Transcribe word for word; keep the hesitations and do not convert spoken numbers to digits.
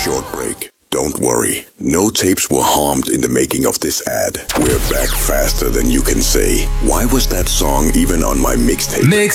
short break. Don't worry, no tapes were harmed in the making of this ad. We're back faster than you can say. Why was that song even on my mixtape? Mix